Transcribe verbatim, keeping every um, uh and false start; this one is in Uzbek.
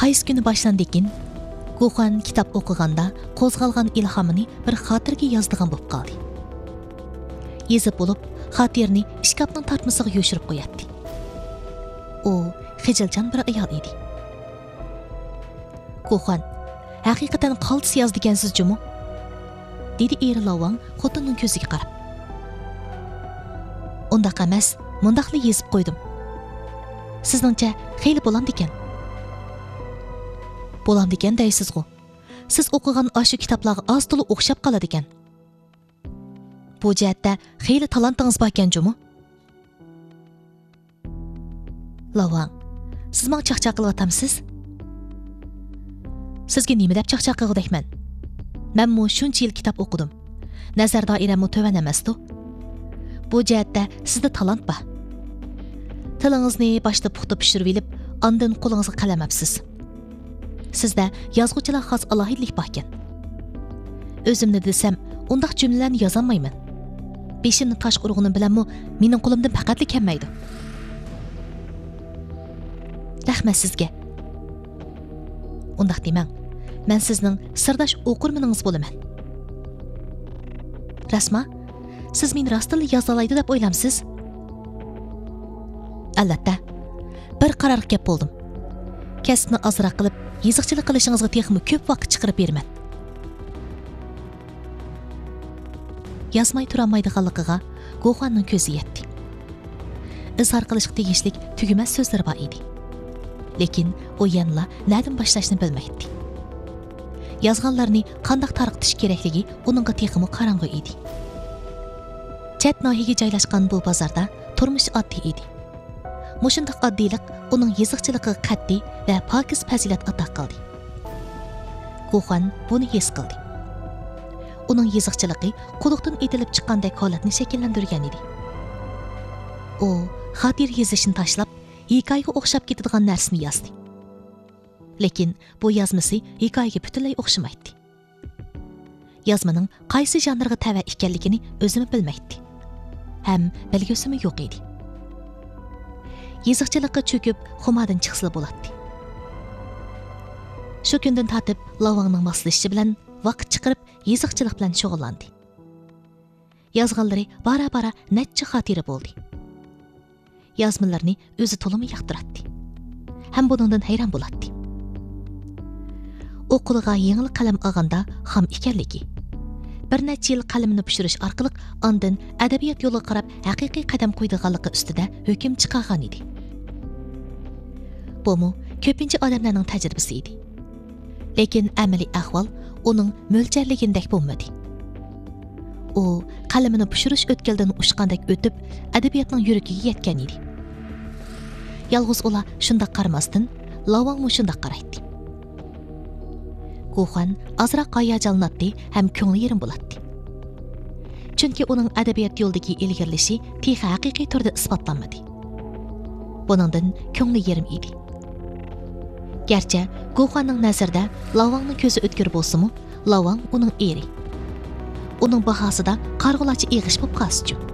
qaysi kuni boshlandikin Guxan kitob o'qiganda qo'zg'algan ilhomini bir xotirga yozdigan bo'lib qoldi. Yezib bo'lib, xotirni ishkapning tortmasiga yo'shirib qo'yatdi. U xijilchan bir ayol edi. Guxan, haqiqatan qaltis yozdigansiz jumu? Dedi eri Lavang xotinning ko'ziga qarab. Undaq emas, mundaqli yezib qo'ydim. Sizningcha xeyli bo'lamdikan? Bo'lamdikan deysiz-ku. Siz o'qigan ashu kitoblarga oz to'la o'xshab qoladi ekan. Bu jihatda xeyli talantingiz bor ekan jumu? Lavang, siz menga chaqchaq qilyapsiz? Sizga nima deb chaqchaq qilgudakman? Men mu shuncha yil kitob o'qidim. Nazar doiramni to'van emasdi. Bu jihatda sizda talant bor. Tilingizni boshda puxta pishirib olib, ondan qo'lingizga qalam olibsiz. Sizda yozuvchilar xos alohidlik bor ekan. O'zimni desam, undaq jumlalarni yozolmayman. Beshimni tosh urg'unim bilanmi mening qo'limdan faqatli kelmaydi. Rahmat sizga. Undaq demang. Men sizning sirdosh o'qirmaningiz bo'laman. Rasma, siz meni rostila yoza oladi deb o'ylamsiz? Albatta. Bir qarorga kelib bo'ldim. Kasbni ozroq qilib, yeziqchilik qilishingizga texmi ko'p vaqt chiqarib berman. Yozmay turolmaydiganligiga Guxanning ko'zi yetdi. Izhor qilishga tegishlik tugumas so'zlar bor edi. Lekin u yanla na'dan boshlashni bilmaydi. Yozganlarni qanday tarqitish kerakligi uningga texmi qorong'u edi. Chet nohiga joylashgan bu bozorda turmush oddiy edi. Mushundaq oddiylik uning yeziqchiligiga qat'iy va pokiz fazilat ato qildi. Guxan buni his qildi. Uning yeziqchiligi quduqdan etilib chiqqandek holatni shakllantirgan edi. U xotir yozishni tashlab, hikoyaga o'xshab ketadigan narsani yozdi. Lekin bu yozmasi hikoyaga butunlay o'xshamaydi. Yozmaning qaysi janrga tava ekanligini o'zim bilmaydi. Ham bilgusimi yo'q edi. Yeziqchilikqa cho'kib, xumadan chiqsa bo'ladi. Shu kundan tortib Lavangning moslashishi bilan vaqt chiqarib yeziqchilik bilan shug'ullandi. Yozganlari bara-bara necha xotira bo'ldi. Yozmalarni o'zi to'limi yoqtiradi. Ham bundan hayron bo'ladi. U qo'liga yengil qalam olganda ham ekanligi. Bir necha yil qalamini pishirish orqali ondan adabiyot yo'liga qarab haqiqiy qadam qo'ydiganligi ustida hukm chiqargan edi. Bu-mu ko'pincha odamlarning tajribasi edi. Lekin amaliy ahvol uning mo'ljalligidek bo'lmadi. U qalamini pishirish o'tkaldan ushqandek o'tib, adabiyotning yuragiga yetgan edi. Yalg'iz ular shunda qaramasdan, Lavang mu shunda qaraydi. Guxan azroq hayajonlanadi ham ko'ngli yerim bo'ladi. Chunki uning adabiyot yo'lidagi ilgirilishi texa haqiqiy turda isbotlanmadi. Buningdan ko'ngli yerim edi. Garchi Guxanning nazarida Lavangning ko'zi o'tkir bo'lsa-mu, Lavang uning eri. Uning bahosida qarg'ulachi eg'ish bo'lib qolsa-chu.